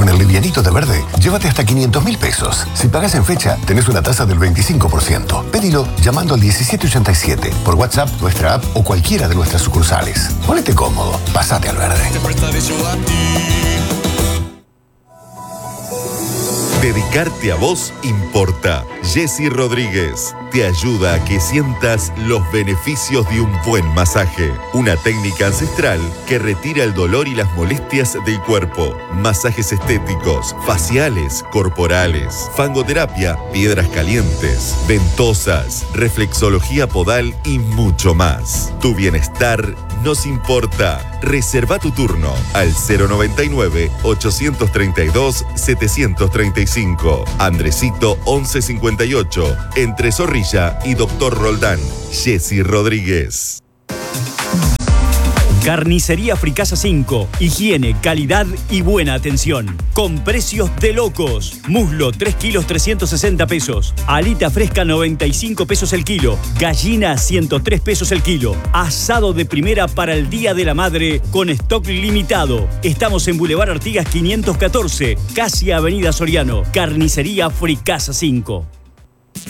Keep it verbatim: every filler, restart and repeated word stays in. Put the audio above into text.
Con el livianito de Verde, llévate hasta quinientos mil pesos. Si pagas en fecha, tenés una tasa del veinticinco por ciento. Pedilo llamando al diecisiete ochenta y siete, por WhatsApp, nuestra app o cualquiera de nuestras sucursales. Ponete cómodo, pasate al Verde. Dedicarte a vos importa. Jessy Rodríguez te ayuda a que sientas los beneficios de un buen masaje. Una técnica ancestral que retira el dolor y las molestias del cuerpo. Masajes estéticos, faciales, corporales, fangoterapia, piedras calientes, ventosas, reflexología podal y mucho más. Tu bienestar nos importa. Reserva tu turno al cero noventa y nueve, ochocientos treinta y dos, setecientos treinta y cinco. Andresito once cincuenta y ocho, entre Zorrilla y Doctor Roldán. Jessy Rodríguez. Carnicería Fricasa cinco. Higiene, calidad y buena atención. Con precios de locos. Muslo, tres kilos, trescientos sesenta pesos. Alita fresca, noventa y cinco pesos el kilo. Gallina, ciento tres pesos el kilo. Asado de primera para el Día de la Madre con stock limitado. Estamos en Boulevard Artigas quinientos catorce, casi Avenida Soriano. Carnicería Fricasa cinco.